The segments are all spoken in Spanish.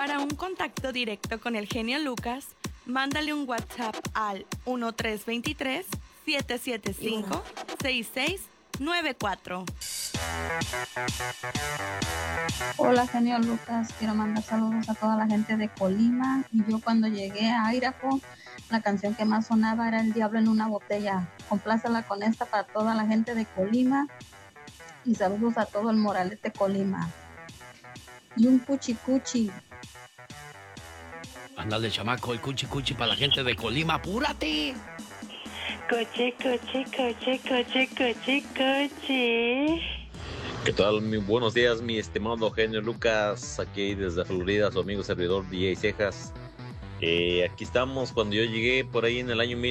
Para un contacto directo con el genio Lucas, mándale un WhatsApp al 1323-775-6694. Hola, genio Lucas. Quiero mandar saludos a toda la gente de Colima. Y yo cuando llegué a Idaho, la canción que más sonaba era El Diablo en una Botella. Complácela con esta para toda la gente de Colima. Y saludos a todo el Moralete Colima. Y un cuchi cuchi. Ándale, chamaco, el cuchi cuchi para la gente de Colima. ¡Apúrate! Coche, coche, coche, coche, coche, coche. ¿Qué tal? Muy buenos días, mi estimado genio Lucas, aquí desde Florida, su amigo servidor DJ Cejas. Aquí estamos, cuando yo llegué por ahí en el año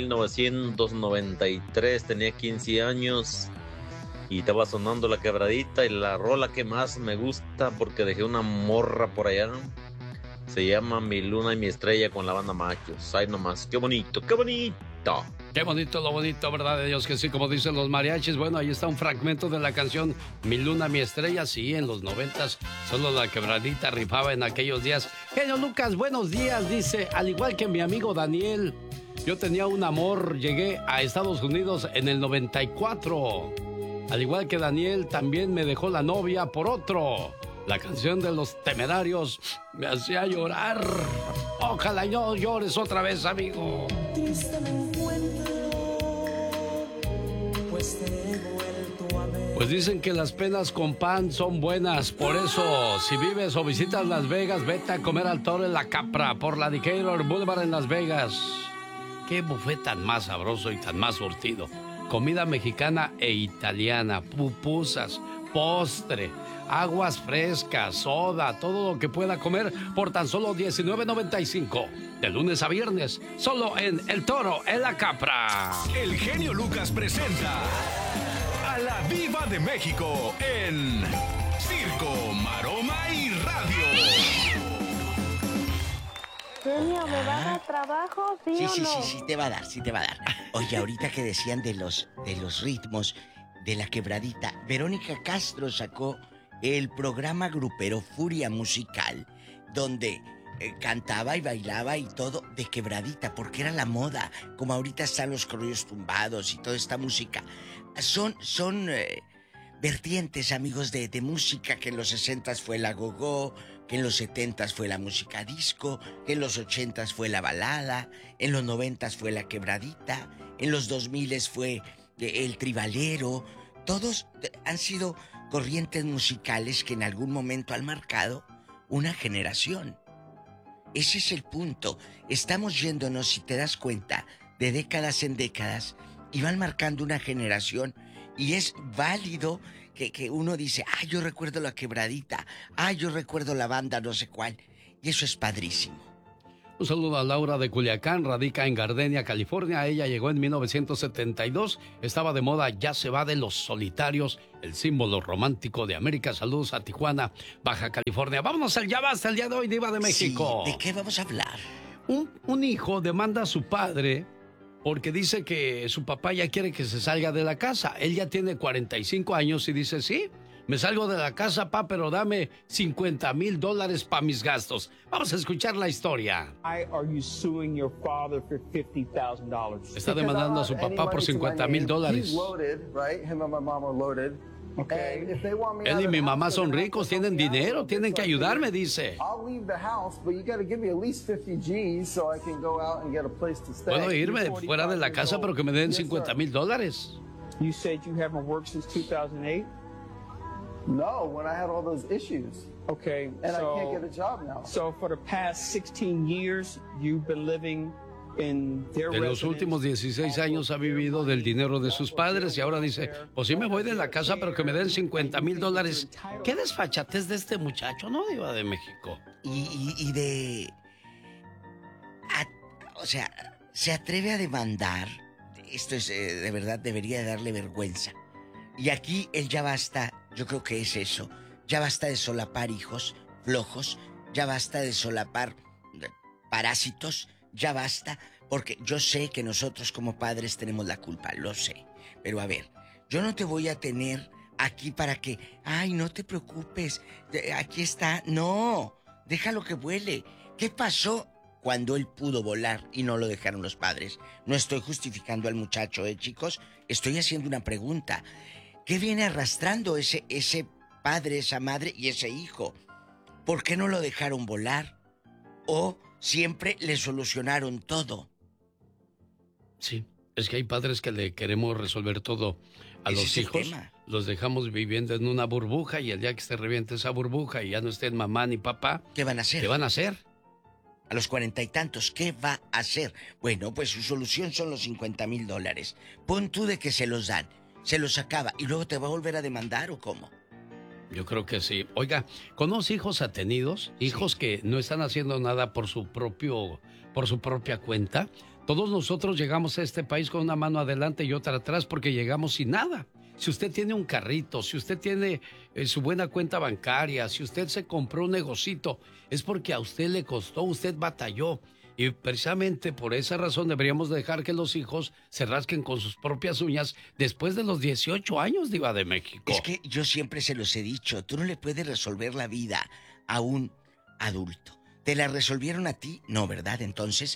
1993, tenía 15 años y estaba sonando La Quebradita, y la rola que más me gusta porque dejé una morra por allá. Se llama Mi Luna y Mi Estrella con la banda Machos. Ay, nomás, qué bonito, qué bonito. Qué bonito, lo bonito, ¿verdad de Dios que sí? Como dicen los mariachis. Bueno, ahí está un fragmento de la canción Mi Luna, Mi Estrella. Sí, en los 90s, solo La Quebradita rifaba en aquellos días. Genio Lucas, buenos días, dice. Al igual que mi amigo Daniel, yo tenía un amor, llegué a Estados Unidos en el 94. Al igual que Daniel, también me dejó la novia por otro. La canción de Los Temerarios me hacía llorar. Ojalá no llores otra vez, amigo. Pues dicen que las penas con pan son buenas. Por eso, si vives o visitas Las Vegas, vete a comer al Toro en La Capra por la Decatur Boulevard en Las Vegas. Qué buffet tan más sabroso y tan más surtido. Comida mexicana e italiana, pupusas, postre, aguas frescas, soda, todo lo que pueda comer por tan solo $19.95. De lunes a viernes, solo en El Toro, en La Capra. El genio Lucas presenta a la Diva de México en Circo, Maroma y Radio. Genio, ¿me va a dar trabajo? ¿Sí o no? Sí, te va a dar, Oye, ahorita que decían de los ritmos de La Quebradita, Verónica Castro sacó el programa grupero Furia Musical, donde cantaba y bailaba y todo de quebradita, porque era la moda, como ahorita están los corridos tumbados y toda esta música. Son vertientes, amigos, de música, que en los 60s fue la go-go, que en los 70s fue la música disco, que en los 80s fue la balada, en los 90s fue la quebradita, en los 2000s fue el tribalero. Todos han sido corrientes musicales que en algún momento han marcado una generación. Ese es el punto. Estamos yéndonos, si te das cuenta, de décadas en décadas, y van marcando una generación, y es válido que uno dice, yo recuerdo la quebradita, yo recuerdo la banda no sé cuál, y eso es padrísimo. Un saludo a Laura de Culiacán, radica en Gardenia, California. Ella llegó en 1972, estaba de moda Ya se va de los solitarios, el símbolo romántico de América. Saludos a Tijuana, Baja California. Vámonos al Ya Basta el día de hoy, Diva de México. Sí, ¿de qué vamos a hablar? Un hijo demanda a su padre porque dice que su papá ya quiere que se salga de la casa. Él ya tiene 45 años y dice, sí, me salgo de la casa, pa, pero dame $50,000 para mis gastos. Vamos a escuchar la historia. Está demandando a su papá por $50,000. Él y mi mamá son ricos, tienen dinero, tienen que ayudarme, dice. Puedo irme fuera de la casa, pero que me den $50,000. You said you haven't worked since 2008? No, when I had all those issues. Okay, and I can't get a job now. So for the past 16 years, you've been living in their residence. De los últimos 16 años ha vivido del dinero de sus padres y ahora dice, pues sí me voy de la casa, pero que me den $50,000. Qué desfachatez de este muchacho, ¿no, Diva de México? O sea, se atreve a demandar. Esto es, de verdad, debería darle vergüenza. Y aquí el ya basta, yo creo que es eso. Ya basta de solapar hijos flojos, ya basta de solapar parásitos, ya basta, porque yo sé que nosotros como padres tenemos la culpa, lo sé. Pero a ver, yo no te voy a tener aquí para que, no te preocupes, aquí está. No, déjalo que vuele. ¿Qué pasó cuando él pudo volar y no lo dejaron los padres? No estoy justificando al muchacho, chicos. Estoy haciendo una pregunta. ¿Qué viene arrastrando ese padre, esa madre y ese hijo? ¿Por qué no lo dejaron volar? ¿O siempre le solucionaron todo? Sí, es que hay padres que le queremos resolver todo a los hijos. Los dejamos viviendo en una burbuja y el día que se reviente esa burbuja y ya no estén mamá ni papá... ¿Qué van a hacer? ¿Qué van a hacer? A los 40 y tantos, ¿qué va a hacer? Bueno, pues su solución son los $50,000. Pon tú de que se los dan, se los acaba y luego te va a volver a demandar, ¿o cómo? Yo creo que sí. Oiga, ¿con los hijos atenidos? Hijos que no están haciendo nada por su propia cuenta. Todos nosotros llegamos a este país con una mano adelante y otra atrás porque llegamos sin nada. Si usted tiene un carrito, si usted tiene su buena cuenta bancaria, si usted se compró un negocito, es porque a usted le costó, usted batalló. Y precisamente por esa razón deberíamos dejar que los hijos se rasquen con sus propias uñas después de los 18 años, Diva de México. Es que yo siempre se los he dicho, tú no le puedes resolver la vida a un adulto. ¿Te la resolvieron a ti? No, ¿verdad? Entonces,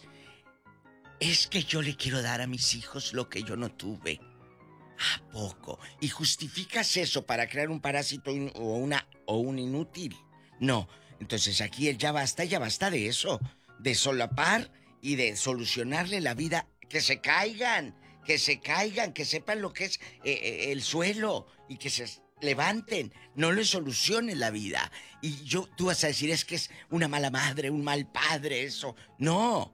es que yo le quiero dar a mis hijos lo que yo no tuve. ¿A poco? ¿Y justificas eso para crear un parásito o un inútil? No. Entonces aquí ya basta de eso. De solapar y de solucionarle la vida. Que se caigan, que sepan lo que es el suelo y que se levanten. No les solucionen la vida. Y tú vas a decir, es que es una mala madre, un mal padre, eso. No.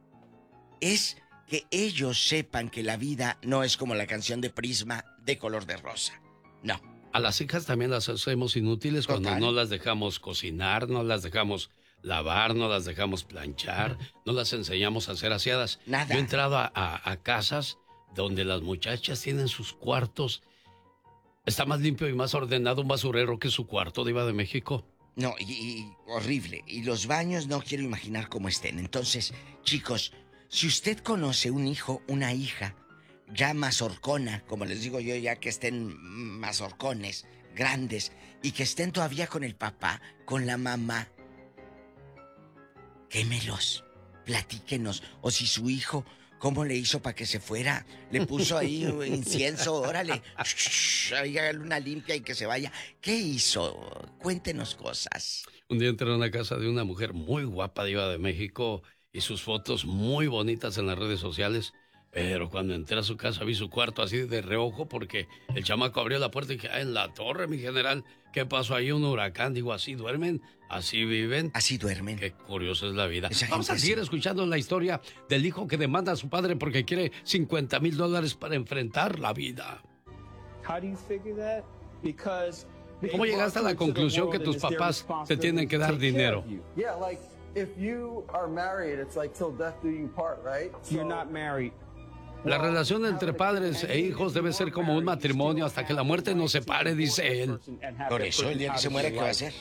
Es que ellos sepan que la vida no es como la canción de Prisma de color de rosa. No. A las hijas también las hacemos inútiles. Total. Cuando no las dejamos cocinar, no las dejamos lavar, no las dejamos planchar, no las enseñamos a ser aseadas. Nada. Yo he entrado a casas donde las muchachas tienen sus cuartos. Está más limpio y más ordenado un basurero que su cuarto, Diva de México. No, y horrible. Y los baños no quiero imaginar cómo estén. Entonces, chicos, si usted conoce un hijo, una hija, ya mazorcona, como les digo yo, ya que estén mazorcones, grandes, y que estén todavía con el papá, con la mamá, quémelos, platíquenos. O si su hijo, ¿cómo le hizo para que se fuera? Le puso ahí incienso, órale, ahí hágale una limpia y que se vaya. ¿Qué hizo? Cuéntenos cosas. Un día entré a una casa de una mujer muy guapa, Diva de México, y sus fotos muy bonitas en las redes sociales. Pero cuando entré a su casa vi su cuarto así de reojo porque el chamaco abrió la puerta y dije, en la torre, mi general, ¿qué pasó ahí? Un huracán. Digo, ¿así duermen? ¿Así viven? Así duermen. Qué curiosa es la vida. Esa Vamos a gente seguir sí. escuchando la historia del hijo que demanda a su padre porque quiere $50,000 para enfrentar la vida. How do you figure that? Because ¿Cómo llegaste a la conclusión que tus papás te tienen que dar dinero? Yeah, like if you are married, it's like till death do you part, right? You're not married. La relación entre padres e hijos debe ser como un matrimonio hasta que la muerte nos separe, dice él. Por eso, el día que se muera, ¿qué va a hacer?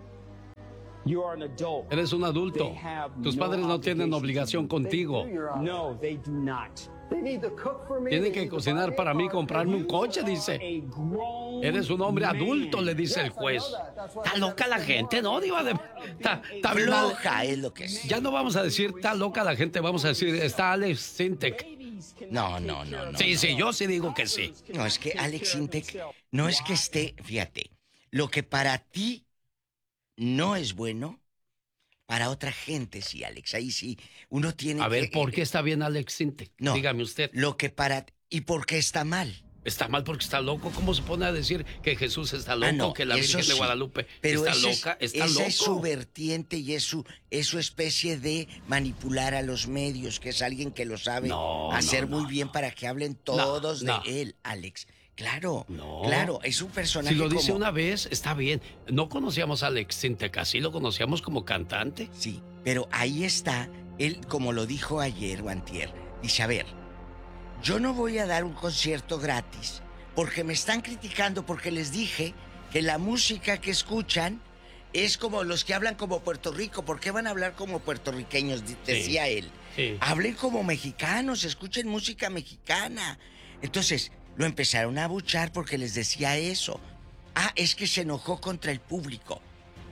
Eres un adulto. Tus padres no tienen obligación contigo. No, they do not. Tienen que cocinar para mí, comprarme un coche, dice. Eres un hombre adulto, le dice el juez. Está loca la gente, ¿no? Diva de... Está floja es lo que es. Ya no vamos a decir está loca la gente, vamos a decir está Alex Sintek. No. Sí, yo sí digo que sí. No, es que Alex Sintek no es que esté, fíjate, lo que para ti no es bueno, para otra gente sí, Alex. Ahí sí, uno tiene que... A ver, ¿por qué está bien Alex Sintek? No, dígame usted. Lo que para... ¿Y por qué está mal? Está mal porque está loco. ¿Cómo se pone a decir que Jesús está loco, no, que la Virgen de Guadalupe pero está loca? Está loco. Esa es su vertiente y es su especie de manipular a los medios, que es alguien que lo sabe hacer muy bien para que hablen todos de él, Alex. Claro, claro, es un personaje. Si lo dice una vez, está bien. No conocíamos a Alex Sintek así, lo conocíamos como cantante. Sí, pero ahí está, él como lo dijo ayer o antier, dice, a ver, yo no voy a dar un concierto gratis porque me están criticando porque les dije que la música que escuchan es como los que hablan como Puerto Rico. ¿Por qué van a hablar como puertorriqueños? Decía él. Sí. Hablen como mexicanos, escuchen música mexicana. Entonces, lo empezaron a abuchar porque les decía eso. Es que se enojó contra el público.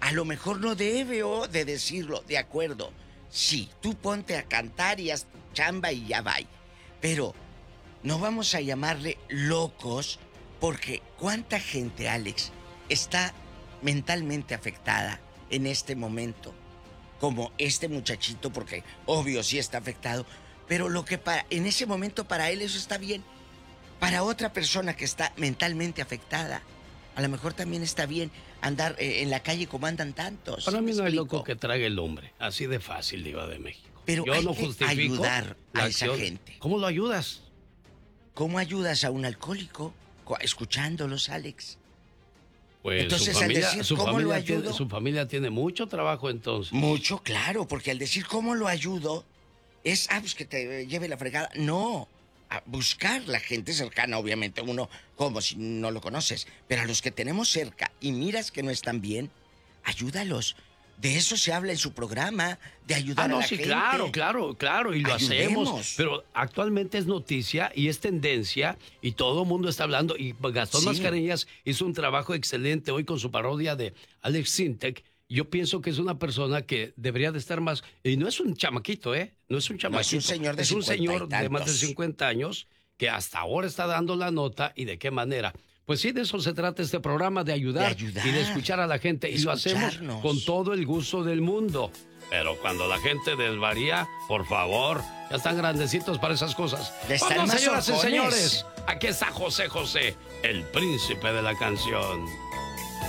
A lo mejor no debo de decirlo, de acuerdo. Sí, tú ponte a cantar y haz chamba y ya va. Pero no vamos a llamarle locos, porque ¿cuánta gente, Alex, está mentalmente afectada en este momento? Como este muchachito, porque obvio sí está afectado, pero lo que en ese momento para él eso está bien. Para otra persona que está mentalmente afectada, a lo mejor también está bien andar en la calle como andan tantos. Para mí no hay loco que trague el hombre. Así de fácil, Diva de México. Pero yo hay no que justifico ayudar a esa gente. ¿Cómo lo ayudas? ¿Cómo ayudas a un alcohólico? Escuchándolos, Alex. Pues entonces, su familia tiene mucho trabajo entonces. Mucho, claro, porque al decir cómo lo ayudo, es, pues que te lleve la fregada. No, a buscar la gente cercana, obviamente, uno como si no lo conoces, pero a los que tenemos cerca y miras que no están bien, ayúdalos. De eso se habla en su programa, de ayudar a la gente. Claro, y lo hacemos. Pero actualmente es noticia y es tendencia y todo el mundo está hablando. Y Gastón Mascareñas hizo un trabajo excelente hoy con su parodia de Alex Sintek. Yo pienso que es una persona que debería de estar más... Y no es un chamaquito, ¿eh? No es un chamaquito. No es un señor de 50 Es un señor y de más de 50 años que hasta ahora está dando la nota. ¿Y de qué manera? Pues sí, de eso se trata este programa, de ayudar y de escuchar a la gente. Y lo hacemos con todo el gusto del mundo. Pero cuando la gente desvaría, por favor, ya están grandecitos para esas cosas. Vamos, señoras y señores, aquí está José José, el príncipe de la canción.